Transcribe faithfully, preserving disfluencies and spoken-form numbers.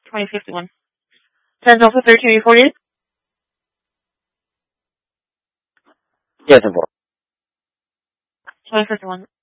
twenty fifty-one. ten Delta thirteen forty-eight. Yes, of course. twenty fifty-one.